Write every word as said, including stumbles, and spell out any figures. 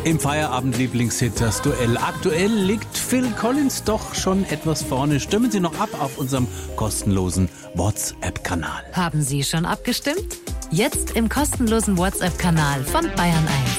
Im Feierabend-Lieblingshit das Duell. Aktuell liegt Phil Collins doch schon etwas vorne. Stimmen Sie noch ab auf unserem kostenlosen WhatsApp-Kanal. Haben Sie schon abgestimmt? Jetzt im kostenlosen WhatsApp-Kanal von Bayern eins.